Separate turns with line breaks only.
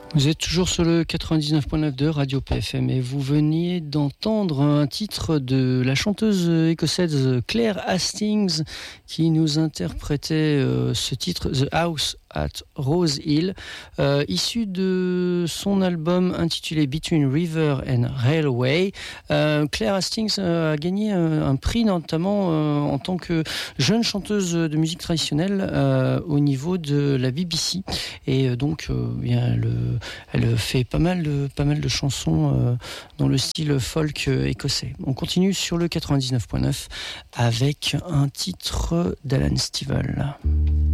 Vous êtes toujours sur le 99.9 de Radio PFM et vous veniez d'entendre un titre de la chanteuse écossaise Claire Hastings qui nous interprétait ce titre The House at Rose Hill, issu de son album intitulé Between River and Railway. Claire Hastings a gagné un prix notamment en tant que jeune chanteuse de musique traditionnelle au niveau de la BBC et donc elle fait pas mal de chansons dans le style folk écossais. On continue sur le 99.9 avec un titre d'Alan Stivell.